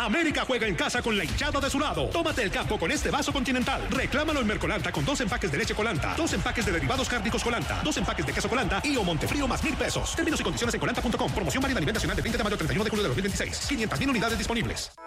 América juega en casa con la hinchada de su lado. Tómate el campo con este vaso Continental. Reclámalo en Mercolanta con 2 empaques de leche Colanta, 2 empaques de derivados cárnicos Colanta, 2 empaques de queso Colanta y o Montefrío más $1,000. Términos y condiciones en colanta.com. Promoción válida a nivel nacional de 20 de mayo a 31 de julio de 2026. 500,000 unidades disponibles.